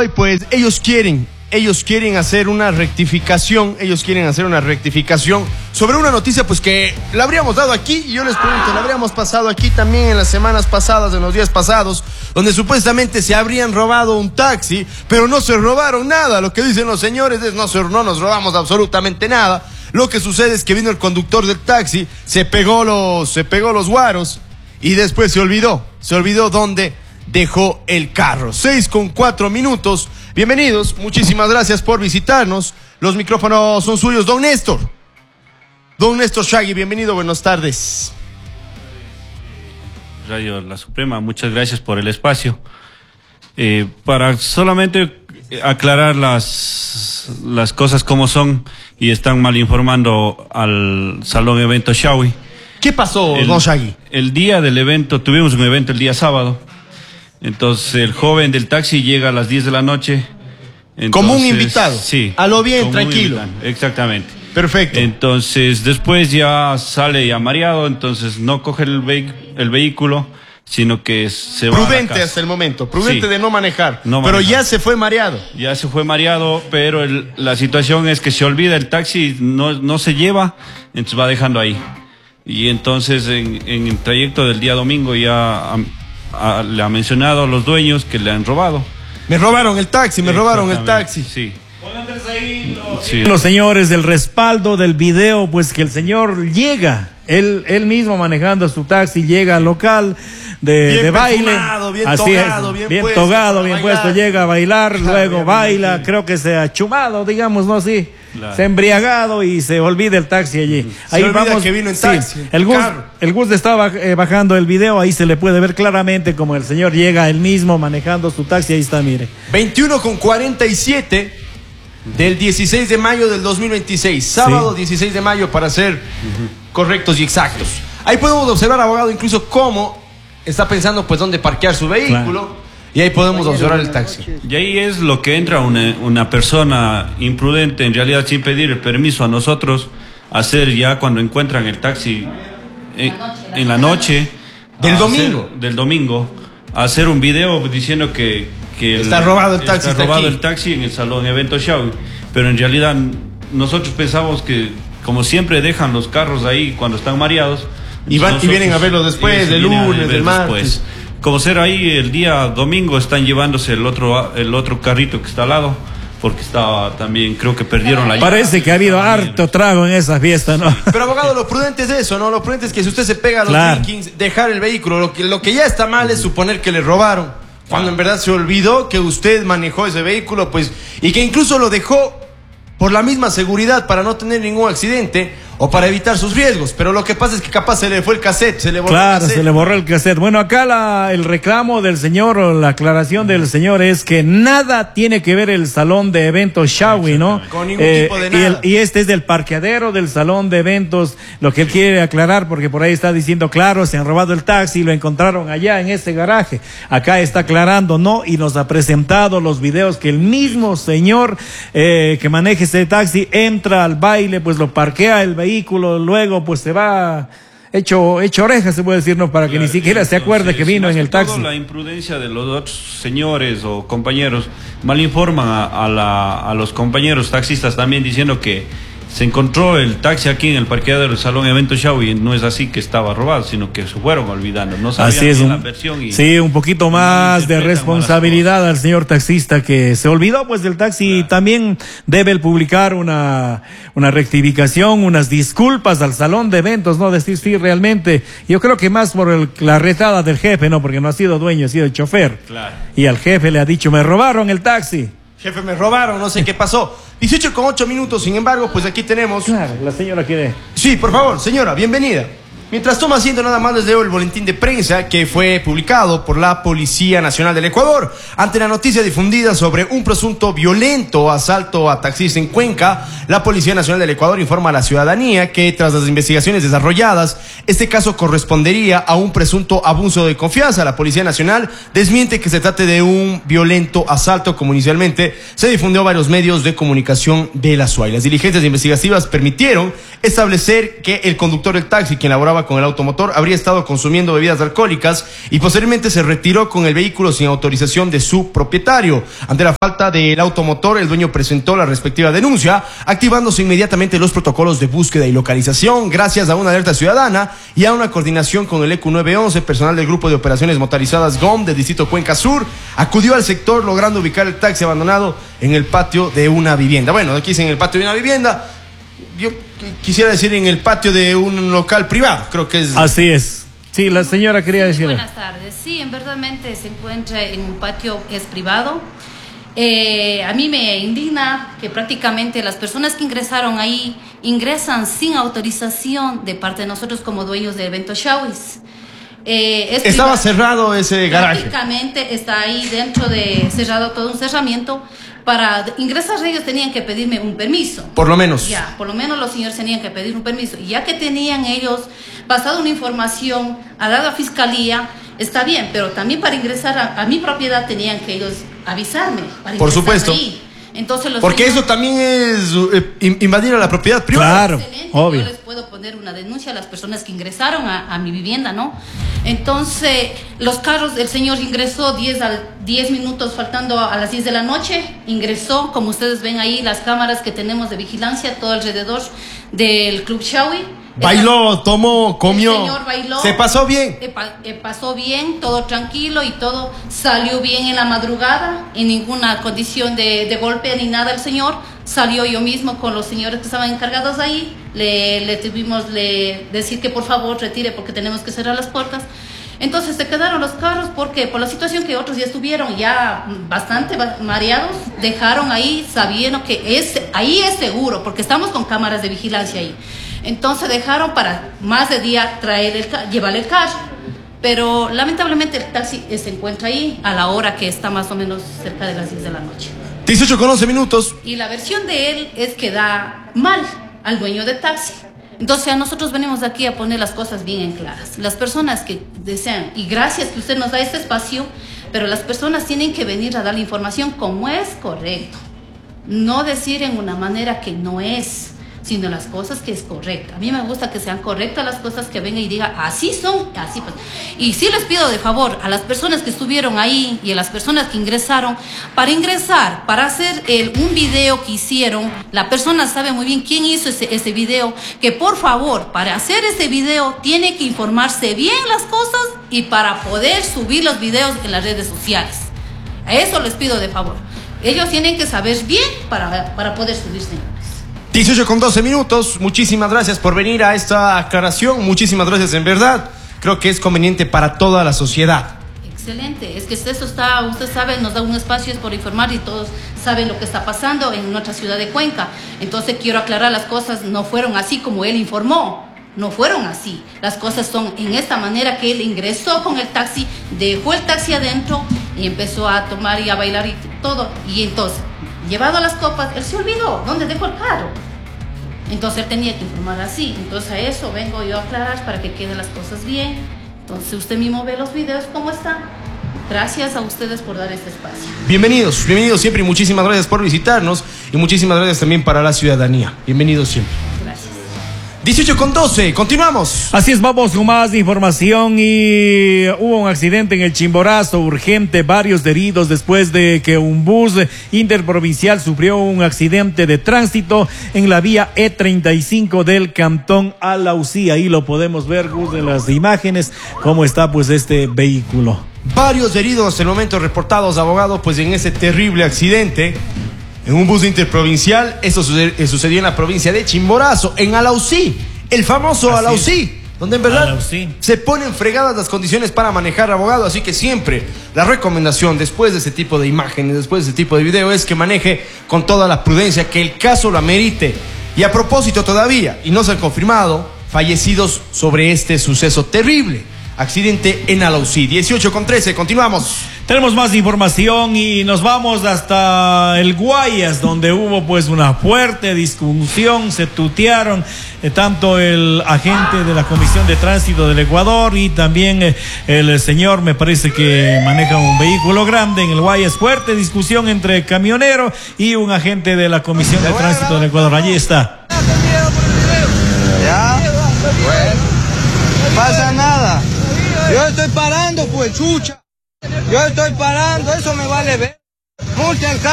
hoy, pues ellos quieren hacer una rectificación, sobre una noticia pues que la habríamos dado aquí, y yo les pregunto, la habríamos pasado aquí también en las semanas pasadas, en los días pasados, donde supuestamente se habrían robado un taxi, pero no se robaron nada. Lo que dicen los señores es no nos robamos absolutamente nada. Lo que sucede es que vino el conductor del taxi, se pegó los guaros y después se olvidó dónde dejó el carro. 6:04. Bienvenidos, muchísimas gracias por visitarnos. Los micrófonos son suyos, don Néstor Shaggy, bienvenido, buenas tardes. Radio La Suprema, muchas gracias por el espacio. Para solamente aclarar las cosas como son, y están mal informando al Salón Evento Shawi. ¿Qué pasó, don Shaggy? El día del evento, tuvimos un evento el día sábado. Entonces el joven del taxi llega a las 10 de la noche. Entonces, como un invitado. Sí. A lo bien, tranquilo. Exactamente. Perfecto. Entonces después ya sale ya mareado, entonces no coge el vehículo, sino que se va a la prudente casa. hasta el momento, prudente, sí, de no manejar. Pero manejar. ya se fue mareado. Ya se fue mareado, pero la situación es que se olvida el taxi, no se lleva, entonces va dejando ahí. Y entonces en el trayecto del día domingo ya le ha mencionado a los dueños que le han robado. Me robaron el taxi, Sí. Sí. Los señores del respaldo del video, pues que el señor llega, él mismo manejando su taxi, llega al local de baile, bien puesto, llega a bailar, claro, luego baila, creo que se ha chumado, digamos, ¿no? Sí. Claro. Se ha embriagado y se olvida el taxi allí. Ahí vamos, que vino en taxi. Sí. El Gus estaba bajando el video, ahí se le puede ver claramente como el señor llega él mismo manejando su taxi, ahí está, mire. 21:47 del 16 de mayo del 2026, sábado, sí. 16 de mayo para ser correctos y exactos. Ahí podemos observar, abogado, incluso cómo está pensando pues dónde parquear su vehículo. Claro. Y ahí podemos observar el taxi. Y ahí es lo que entra una persona imprudente, en realidad sin pedir el permiso a nosotros, hacer ya cuando encuentran el taxi en la noche del domingo, hacer un video diciendo que está robado el taxi. Está robado el taxi en el Salón Evento Shawi. Pero en realidad nosotros pensamos que, como siempre, dejan los carros ahí cuando están mareados. Y vienen a verlo después, el lunes, el martes. Como ser ahí el día domingo están llevándose el otro carrito que está al lado, porque estaba también, creo que perdieron la llave. Parece que ha habido harto trago en esa fiesta, ¿no? Pero abogado, lo prudente es eso, ¿no? Lo prudente es que si usted se pega a los drinkings, dejar el vehículo. Lo que ya está mal es suponer que le robaron, cuando en verdad se olvidó que usted manejó ese vehículo, pues, y que incluso lo dejó por la misma seguridad para no tener ningún accidente o para evitar sus riesgos. Pero lo que pasa es que capaz se le fue el cassette, se le borró el cassette. Se le borró el cassette. Bueno, acá el reclamo del señor, o la aclaración del señor es que nada tiene que ver el salón de eventos Shawi, ¿no? Con ningún tipo de nada. Y este es del parqueadero del salón de eventos, lo que él quiere aclarar, porque por ahí está diciendo, claro, se han robado el taxi y lo encontraron allá en ese garaje. Acá está aclarando, no, y nos ha presentado los videos que el mismo señor que maneja ese taxi entra al baile, pues lo parquea el vehículo, luego pues se va hecho orejas, se puede decir, ¿no? Para que ni siquiera se acuerde que vino en el taxi. La imprudencia de los otros señores o compañeros mal informan a los compañeros taxistas también, diciendo que se encontró el taxi aquí en el parqueadero del Salón Evento Shawi, y no es así que estaba robado, sino que se fueron olvidando. No sabían así es, la versión. Sí, un poquito más de responsabilidad al señor taxista que se olvidó pues del taxi. Claro. También debe el publicar una rectificación, unas disculpas al Salón de Eventos, ¿no? Decir, sí, realmente, yo creo que más por la retada del jefe, ¿no? Porque no ha sido dueño, ha sido el chofer. Claro. Y al jefe le ha dicho, me robaron el taxi. Jefe, me robaron, no sé qué pasó. 18:08, sin embargo, pues aquí tenemos... Claro, la señora quiere... Sí, por favor, señora, bienvenida. Mientras toma asiento, nada más les leo el boletín de prensa que fue publicado por la Policía Nacional del Ecuador ante la noticia difundida sobre un presunto violento asalto a taxistas en Cuenca. La Policía Nacional del Ecuador informa a la ciudadanía que tras las investigaciones desarrolladas, este caso correspondería a un presunto abuso de confianza. La Policía Nacional desmiente que se trate de un violento asalto, como inicialmente se difundió en varios medios de comunicación de la SUAY. Las diligencias investigativas permitieron establecer que el conductor del taxi, quien laboraba encontraba con el automotor habría estado consumiendo bebidas alcohólicas y posteriormente se retiró con el vehículo sin autorización de su propietario. Ante la falta del automotor, el dueño presentó la respectiva denuncia, activándose inmediatamente los protocolos de búsqueda y localización gracias a una alerta ciudadana y a una coordinación con el EQ 911. Personal del Grupo de Operaciones Motorizadas GOM del Distrito Cuenca Sur acudió al sector, logrando ubicar el taxi abandonado en el patio de una vivienda. Bueno, aquí es en el patio de una vivienda. Yo quisiera decir en el patio de un local privado, creo que es. Así es. Sí, la señora quería decir. Buenas tardes. Sí, en verdad se encuentra en un patio que es privado. A mí me indigna que prácticamente las personas que ingresaron ahí ingresan sin autorización de parte de nosotros como dueños de eventos Shawis. Estaba cerrado ese garaje. Prácticamente está ahí dentro de cerrado, todo un cerramiento. Para ingresar ellos tenían que pedirme un permiso. Por lo menos. Ya, por lo menos los señores tenían que pedir un permiso. Y ya que tenían ellos pasado una información a la fiscalía, está bien, pero también para ingresar a mi propiedad tenían que ellos avisarme. Para por supuesto. Ahí. Entonces porque eso también es invadir a la propiedad privada. Claro, excelente. obvio. Yo les puedo poner una denuncia a las personas que ingresaron a mi vivienda, ¿no? Entonces, los carros, el señor ingresó 10 minutos faltando a las 10 de la noche, ingresó, como ustedes ven ahí, las cámaras que tenemos de vigilancia todo alrededor del Club Shawi. Bailó, tomó, comió. El señor bailó. Se pasó bien. Pasó bien, todo tranquilo y todo salió bien en la madrugada, en ninguna condición de golpe ni nada el señor. Salió yo mismo con los señores que estaban encargados ahí. Le tuvimos decir que por favor retire porque tenemos que cerrar las puertas. Entonces se quedaron los carros porque por la situación que otros ya estuvieron ya bastante mareados, dejaron ahí sabiendo que ahí es seguro porque estamos con cámaras de vigilancia ahí. Entonces dejaron para más de día llevar el carro. Pero lamentablemente el taxi se encuentra ahí a la hora que está más o menos cerca de las 10 de la noche. 18:11. Y la versión de él es que da mal al dueño de taxi. Entonces a nosotros venimos aquí a poner las cosas bien en claras. Las personas que desean, y gracias que usted nos da este espacio, pero las personas tienen que venir a dar la información como es correcto. No decir en una manera que no es, sino las cosas que es correcta. A mí me gusta que sean correctas las cosas, que venga y diga, así son, así pues. Y sí les pido de favor a las personas que estuvieron ahí y a las personas que ingresaron, para hacer un video que hicieron, la persona sabe muy bien quién hizo ese video, que por favor, para hacer ese video, tiene que informarse bien las cosas y para poder subir los videos en las redes sociales. A eso les pido de favor. Ellos tienen que saber bien para poder subirse. 18:12. Muchísimas gracias por venir a esta aclaración. Muchísimas gracias, en verdad. Creo que es conveniente para toda la sociedad. Excelente. Es que eso está, usted sabe, nos da un espacio es por informar y todos saben lo que está pasando en nuestra ciudad de Cuenca. Entonces quiero aclarar las cosas, no fueron así como él informó. No fueron así. Las cosas son en esta manera que él ingresó con el taxi, dejó el taxi adentro y empezó a tomar y a bailar y todo. Y entonces, llevado a las copas, él se olvidó dónde dejó el carro. Entonces él tenía que informar así. Entonces a eso vengo yo a aclarar para que queden las cosas bien. Entonces usted mismo ve los videos cómo están. Gracias a ustedes por dar este espacio. Bienvenidos siempre y muchísimas gracias por visitarnos y muchísimas gracias también para la ciudadanía. Bienvenidos siempre. Gracias. 18:12, continuamos. Así es, vamos con más información y hubo un accidente en el Chimborazo urgente, varios heridos después de que un bus interprovincial sufrió un accidente de tránsito en la vía E35 del Cantón Alausí. Ahí lo podemos ver, Gus, en las imágenes, cómo está pues este vehículo. Varios heridos hasta el momento reportados, abogado, pues en ese terrible accidente en un bus interprovincial. Esto sucedió en la provincia de Chimborazo, en Alausí, el famoso Alausí, donde en verdad Alausí se ponen fregadas las condiciones para manejar, abogado. Así que siempre la recomendación después de ese tipo de imágenes, después de ese tipo de video, es que maneje con toda la prudencia que el caso lo amerite. Y a propósito todavía, y no se han confirmado, fallecidos sobre este suceso terrible. Accidente en Alausí. 18:13, continuamos. Tenemos más información y nos vamos hasta el Guayas, donde hubo pues una fuerte discusión. Se tutearon tanto el agente de la Comisión de Tránsito del Ecuador y también el señor, me parece que maneja un vehículo grande en el Guayas. Fuerte discusión entre camionero y un agente de la Comisión de Tránsito del Ecuador. Allí está. Ya, bueno. Pasa nada. Yo estoy parando, pues, chucha. Yo estoy parando, eso me vale ver. Multe al carro.